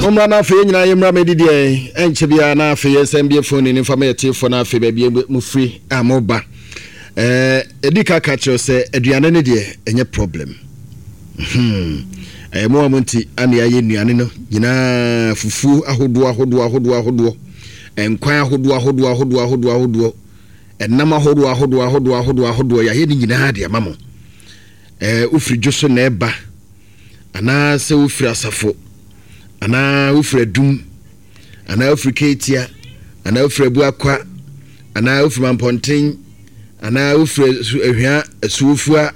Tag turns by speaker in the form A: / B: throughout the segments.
A: Omra na fe nyina yemra medidi enche bia na fe yesembie phone ni fama yete phone na fe ba bia mu free amoba edika ka cho se aduane ne de enye problem mo amonti ane aye nuane no nyina fufu ahodo enkwan ahodo enam ahodo ya ye ni nyina de amamo ufri joso na eba ana se ufri asafo ana ufri dum ana ufri ketia ana ufri buakwa ana ufri mamponten ana ufri ehwa asufua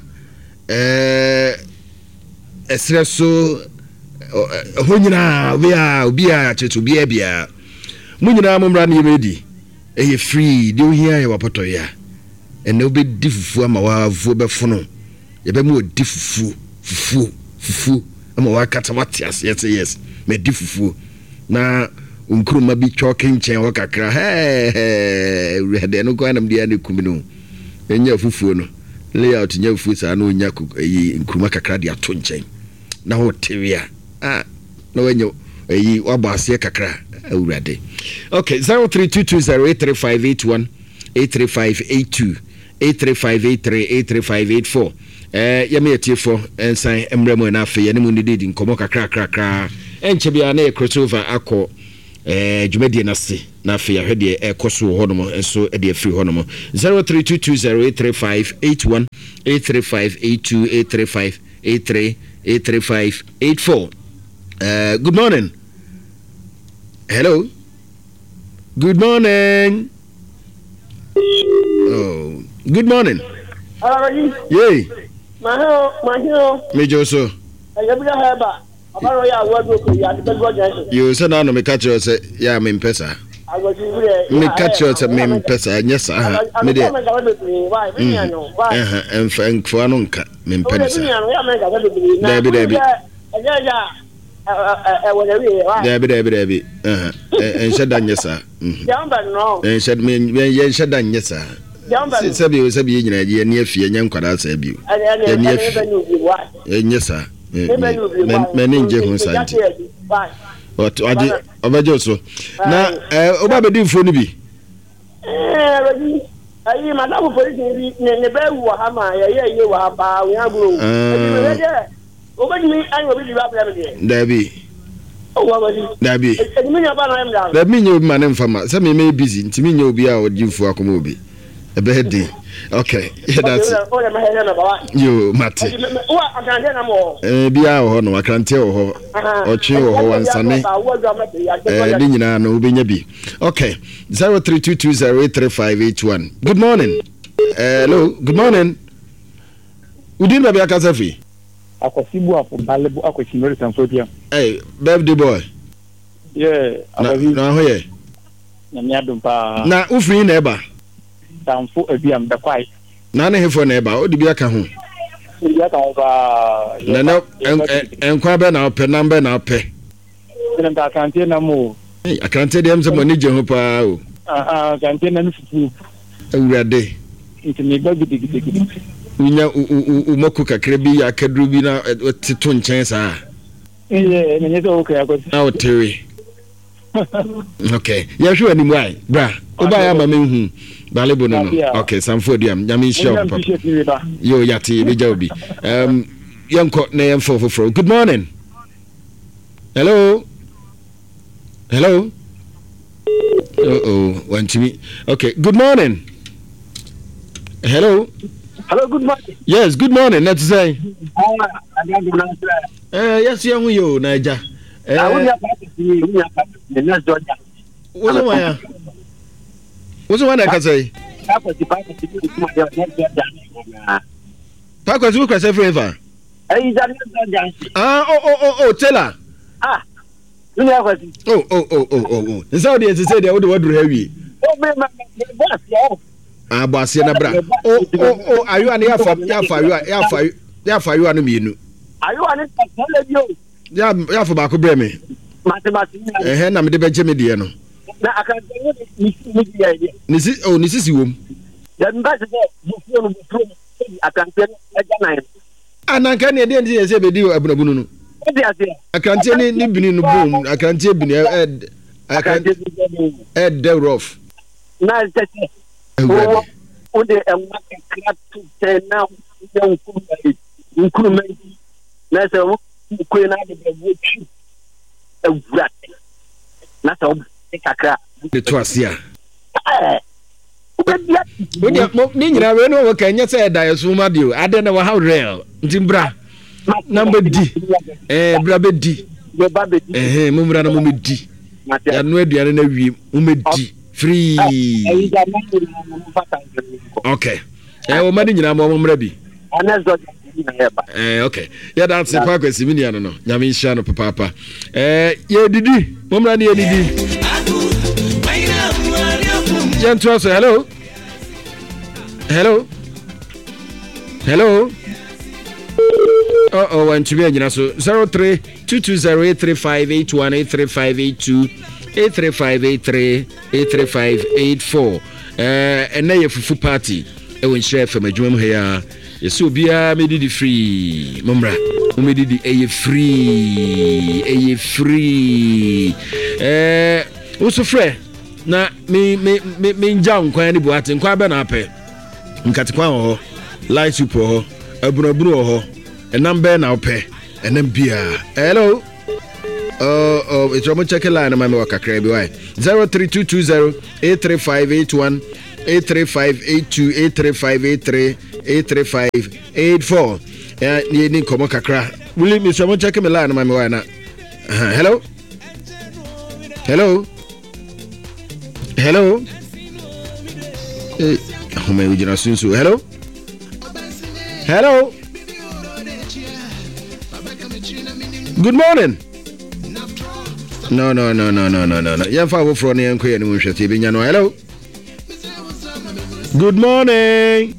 A: esreso honyina obia chetu bia munyina momra na yemedi eye free de ohia ya wapoto ya ene obedi fufu ama wavu befono yebe mu odi fufu ama wakata watias yes me di fufu na unkruma bi choke nchen wakakra rede no kwa nam dia ne kumino enya fufu no layout nya fufu sa na onya nkruma kakra dia to nchen na hotewia na wenyo wabase kakra awurade. Okay, 0322083581 83582 83583 yame etifo ensan emremo na afi yene mu ndidi nkomo kakra enche bia na crossover akọ dwumadi na se na afi ahwede ekoso honomo enso de afri honomo 0322083581 83582 83583 good morning. Hello. Good morning. Oh, good morning. Yay. My hero. Major so. You said no me catch you say yeah me pesa. Me catch you say me pesa yes me dey. En for no nka me pesa. Debi. Debi. En shedan yes sir. En shed me yen shedan yes sir. Sabi nyina ye ne afie nya nkwada sa bio. Ye ne afie. Nyesa. Me ninje hu santi. What aje obajo so. Na oba bedi fo ni bi. Ayi madamu police ni ne be wu ha ma ye wa ha ba we agro. Obaji mi anyo bi ba problem de. Dabi. Dabi. Let me know man mfama. Say me busy. Ntimi nya obi a odimfu akoma obi. Ebedi. Okay. Yeah, that's it. You mate. Bia ho no akrante ho. Ochi ho wansane. Di nyina no obenya bi. Okay. 0322083581. Good morning. Hello. Good morning. Udin ba bia kasafi.
B: Akosibu afo balebo akosimori sanfobia.
A: Hey, birthday boy.
B: Yeah,
A: na ho ye.
B: Na mi adumpa.
A: Na ufri na eba.
B: Tamfo abiam da kwai.
A: Na ne hefo na eba, odi bia ka ho.
B: Bia ka ho ba.
A: Na enkwa be na ope number na ope.
B: Nda akante na mo.
A: Akante dem se moni je ho pa o.
B: Akante na nufu.
A: Awurade.
B: Ntimi ba gidigidi.
A: Unya umoku kakra bi akadru bi na tito nchen sa.
B: Nenye so okay akosi.
A: Na otewe. Okay. Ya hwe animu ai. Bra. Oba ya ma menhu. Balebo no. Okay, samfo diam. Nyame shop. Yo yati beja obi. Yanko na yemfo foforo. Good morning. Hello. Wantimi. Okay, good morning. Hello,
B: good morning.
A: Yes, good morning. Let's say. Yes, young you, Naija. What's the one I can say? Packers look as a favor. Teller. It's how they say they would heavy. Abasi na bra. Ayu ani ya fa you anu mienu.
B: Ayu ani teledio.
A: Ya fa ba ko bre me.
B: Mathematics.
A: Na me de beje me de no.
B: Na akante ni dia dia.
A: Ni sisi wom.
B: Ya mbase de bufu no bufu akante na jana.
A: Ananka ne de ndi se be di abunabunu no. Akrante ni bini no boom. Akrante bini akrante the rough.
B: Na tete. O de enwa kratu te na nkuru na se wo ku na de wo twi awura na se wo kakra
A: de to asia ni nyina we no wo kanya say da yeso ma dio ade na wa how real ntimbra number D bra be di mumra na mumedi ya no aduane na wie mumedi free okay o ma ni nyina mo mumra bi okay yeah that's the part kwesi mini ano no nyame hia no papa ye didi mumra ni ye didi Gentlemen, hello. And to be in so 03-220-835-81, 835-83-835-84. And now you full party. I will share from a drum here. Yes, so be a medi free. Mumra, umedi a free. Also free. Na me njam kwa ni buate kwa be na ape nkati kwa ho light super ho abunabunu ho enam be na ope enam bia hello it's romo check line ma me wakakra bi why 03220-835-81 835-82 835-83 835-84 ni komo kakra will me romo check me line ma me why na hello how may we just soon? Hello. Good morning. No. Yeah, for from the hello. Good morning.